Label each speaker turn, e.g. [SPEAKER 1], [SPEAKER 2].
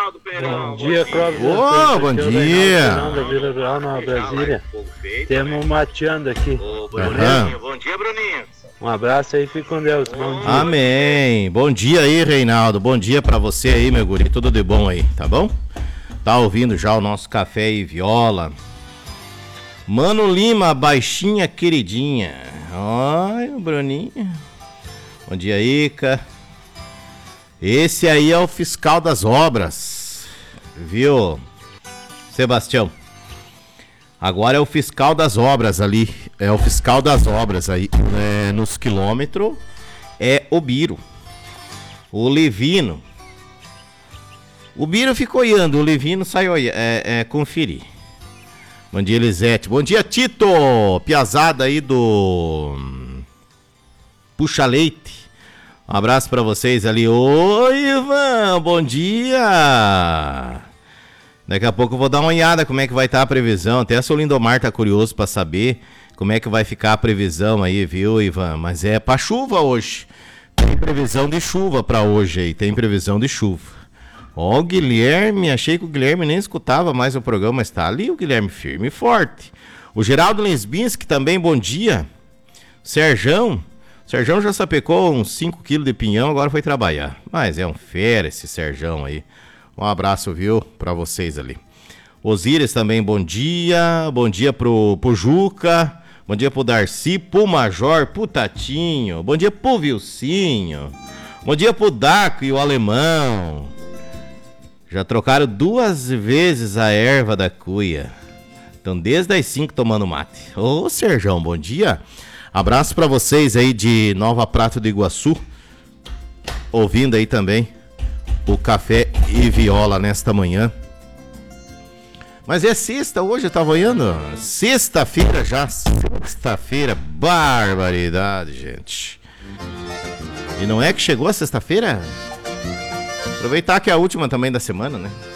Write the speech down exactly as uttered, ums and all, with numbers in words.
[SPEAKER 1] Reinaldo Peirão.
[SPEAKER 2] Bom dia, Clóvis.
[SPEAKER 3] Ô, bom dia.
[SPEAKER 2] Da Vila Real, na Brasília. Temos mateando aqui.
[SPEAKER 1] Ô, Bruninho. Bom dia, Bruninho.
[SPEAKER 2] Um abraço aí, fique com Deus. Bom dia.
[SPEAKER 3] Amém. Bom dia aí, Reinaldo. Bom dia pra você aí, meu guri. Tudo de bom aí, tá bom? Tá ouvindo já o nosso Café e Viola. Mano Lima, baixinha queridinha. Ai, o Bruninho. Bom dia, Ica. Esse aí é o fiscal das obras, viu, Sebastião? Agora é o fiscal das obras ali, é o fiscal das obras aí, é, nos quilômetros, é o Biro, o Levino. O Biro ficou olhando, o Levino saiu é, é, conferir. Bom dia, Elisete. Bom dia, Tito, piazada aí do Puxa Leite. Um abraço pra vocês ali. Oi, Ivan, bom dia. Daqui a pouco eu vou dar uma olhada como é que vai estar a previsão. Até a seu Lindomar tá curioso pra saber como é que vai ficar a previsão aí, viu, Ivan? Mas é pra chuva hoje. Tem previsão de chuva pra hoje aí, tem previsão de chuva. Ó, o Guilherme, achei que o Guilherme nem escutava mais o programa, mas tá ali o Guilherme firme e forte. O Geraldo Lensbinski também, bom dia. Serjão. Serjão já sapecou uns cinco quilos de pinhão, agora foi trabalhar. Mas é um fera esse Serjão aí. Um abraço, viu, pra vocês ali. Osíris também, bom dia. Bom dia pro, pro Juca. Bom dia pro Darcy, pro Major, pro Tatinho. Bom dia pro Vilcinho. Bom dia pro Daco e o Alemão. Já trocaram duas vezes a erva da cuia. Estão desde as cinco tomando mate. Ô, Serjão, bom dia. Abraço pra vocês aí de Nova Prata do Iguaçu, ouvindo aí também o Café e Viola nesta manhã. Mas é sexta hoje, eu tava olhando. Sexta-feira já, sexta-feira, barbaridade, gente. E não é que chegou a sexta-feira? Aproveitar que é a última também da semana, né?